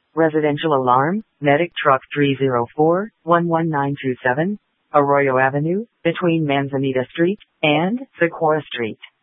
Residential alarm, medic truck 304-11927, Arroyo Avenue, between Manzanita Street and Sequoia Street.